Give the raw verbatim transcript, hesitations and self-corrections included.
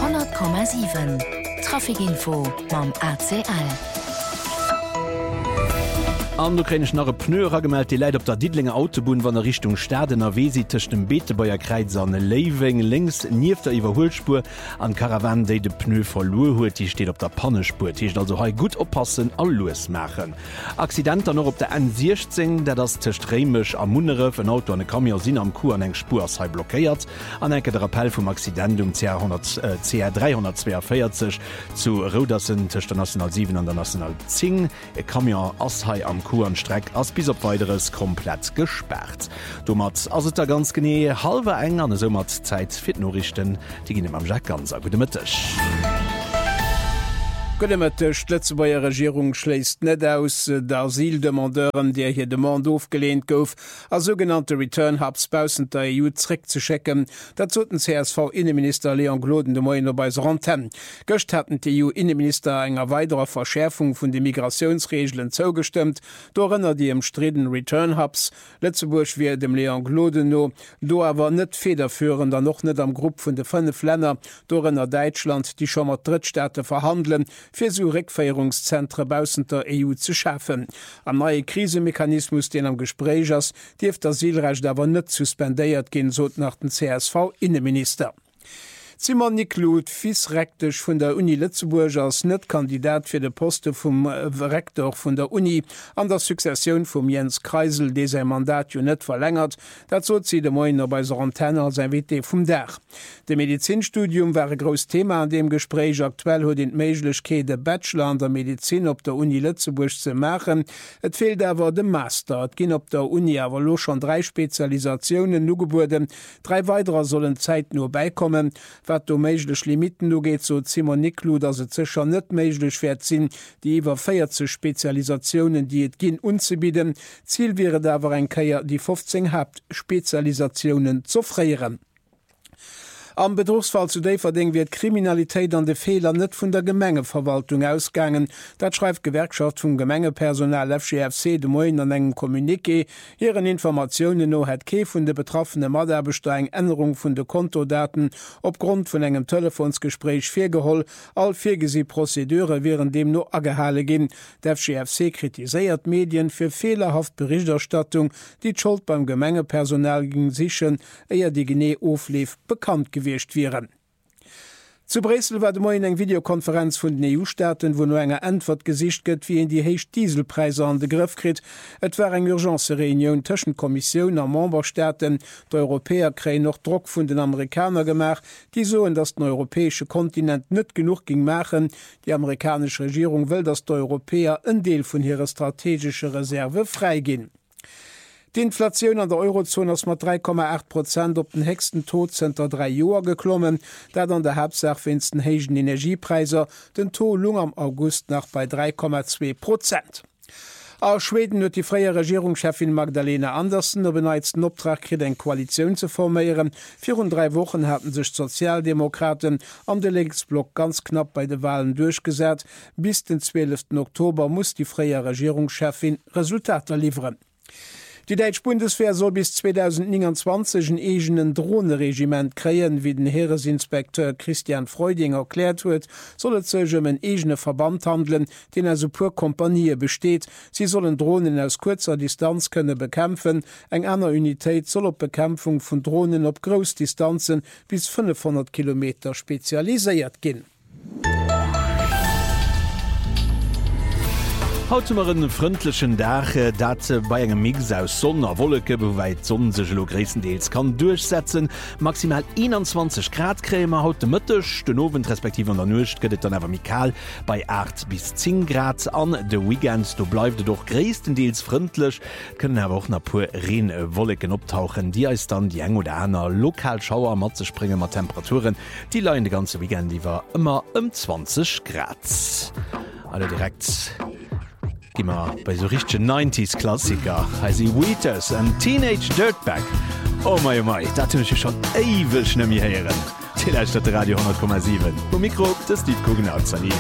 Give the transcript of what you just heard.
hundert Komma sieben. Trafikinfo mam A C L. Am ukrainisch nach Pneuer gemeldt die Leiit op der Diedlinger Autobahn wann der Richtung Stadener Wesi tech dem Beetebauer Kreis an Leiving links nief der Iwerholspur an Karavan déi de Pneu verloren huet, die steht op der Pannespur. Hicht also ha gut oppassen all Loes machen. Accidenter noch op der N sechzehn, der das techtrémech am Munere en Auto an Kamier sinn am Kur an eng Spur sei blockéiert, an enke der Appell vum Accident um C R dreihundertzweiundvierzig zu Rodersen tech der National sieben an der National zehn. E Kamier Ashai am Kurenstreck ass bis op weiteres komplett gesperrt. Domat ass et der ganz genee halwe eng an sommer Zeit Fitnorichten, die ginn am Jack ganz a gute Mëttech. Gëttemëttech Letzebauer Regierung schléist net aus der Asildemandeuren, der hier Demand aufgelehnt gouf, a sogenannte Return Hubs bausen der E U zréck ze checken, dat zo den C S V-Innenminister Leon Gloden de Moiner bei Ranten. Gëcht hatten die E U-Innenminister enger weiterer Verschärfung vun de Migrationsregeln zougestimmt, dorënner die em streden Return Hubs, Letzeburg wie dem Leon Gloden no, do awer net federführen, da noch net am Grupp vun de fünf Länder, dorënner Deutschland, die schon mat Drittstaate verhandeln, fir so Reckfeierungszentre bausen der E U zu schaffen. Am neue Krisemechanismus, den am Gespräch ass, dieft der Asylrecht awer net suspendéiert gin, so nach den C S V-Innenminister. Simon Niklud, Vizerektor vun der Uni Lützeburg als Netkandidat fir de Poste vum Rektor vun der Uni an der Sukzession vum Jens Kreisel, dé sein Mandat jo net verlängert, dat zo zi de Moiner bei der Antenne als ein W T vum Dach. De Medizinstudium war gros Thema an dem Gespräch aktuell huet den Meiglechkeet de Bachelor an der Medizin op der Uni Lützeburg ze machen. Et fehlt awer de Master. Et ginn op der Uni awer loch schon drei Spezialisationen nugeburden. Drei weiterer sollen Zeit nur beikommen. Wat do méiglech Limiten no geht so Simon Niklud, dat se zecher net méiglech wert sinn, die iwwer feierte Spezialisationen, die et ginn unzubieden. Ziel wäre dawer en Keier die fünfzehn habt Spezialisationen zu freieren. Am Bedrohsfall zu déi verding wird Kriminalitéit an de Fehler net vun der Gemengeverwaltung ausgangen. Dat schreibt Gewerkschaft vum Gemengepersonal F G F C de Moin an engem Kommuniké. Hieren Informationen no het Ke vun de betroffene Maderbesteing Änderung vun de Kontodaten opgrund vun engem Telefonsgespräch firgeholl, all virgesi Prozedeure wären dem no agehale ginn. Der F G F C kritiséiert Medien fir fehlerhaft Berichterstattung, die d'Schuld beim Gemengepersonal ging sichen, eier die Genee oflief bekannt gewesen. Zu Bresel war de Moin eng Videokonferenz vun den E U-Staaten, wo no enger Antwort gesicht gëtt, wie en die heicht Dieselpreise an de Griff krit. Et war eng Urgencereunion tschen Kommissionen an Memberstaaten. D'Europäer kräi noch Druck vun den Amerikaner gemach, die soen, dass den europäesche Kontinent net genug ging machen. Die amerikanische Regierung will, dass d'Europäer en Deel vun ihrer strategische Reserve freigin. Die Inflation an der Eurozone ass mat drei Komma acht Prozent op den hegsten Todzenter drei Joer geklommen, dat an der Hauptsache finsten hegen Energiepreiser den To lung am August nach bei drei Komma zwei Prozent. Aus Schweden huet die freie Regierungschefin Magdalena Andersson op beneizten Optrag krit eng Koalition zu formieren. Vier und drei Wochen hatten sich Sozialdemokraten am de Linksblock ganz knapp bei de Wahlen durchgesät. Bis den zwölften Oktober muss die freie Regierungschefin Resultate liefern. Die Deutsche Bundeswehr soll bis zweitausendneunundzwanzig ein egenen Drohnenregiment kreieren, wie den Heeresinspekteur Christian Freuding erklärt huet, soll es sich um einen egenen Verband handeln, den also pur Kompanie besteht. Sie sollen Drohnen aus kurzer Distanz können bekämpfen. Eng andere Unität soll op Bekämpfung von Drohnen op Großdistanzen bis fünfhundert Kilometer spezialisiert gehen. Hautmeren frëndlechen Dache, dat bei engem Mix aus Sonne Wolleke beweit Sonnen sech lo gréessendeels kann durchsetzen. Maximal einundzwanzig Grad krämer haut de Mëttech, den Owen respektiv an der Nucht gëtt dann awer mikal bei acht bis zehn Grad an. De Weekend, do bleifde doch gréesstendeels frëndlech, kënnen awer och na puer Reen Wolleken optauchen, Di eis dann die eng oder aner Lokalschauer mat ze springen mat Temperaturen, die leien de ganze Weekend iwwer immer um zwanzig Grad. Alle direkt immer bei so richtigen neunziger Klassiker heißt die Wheaters and Teenage Dirtbag. Oh mein, oh mein, da tun ich schon ewig nicht mehr hören. Die Leistadt Radio hundert Komma sieben. Vom Mikro, das Lied gucken aus.